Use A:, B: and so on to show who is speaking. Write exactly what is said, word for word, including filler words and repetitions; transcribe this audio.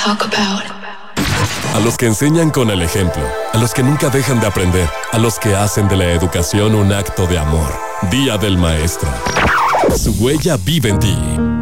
A: talk about.
B: A los que enseñan con el ejemplo, a los que nunca dejan de aprender, a los que hacen de la educación un acto de amor. Día del Maestro. Su huella vive en ti.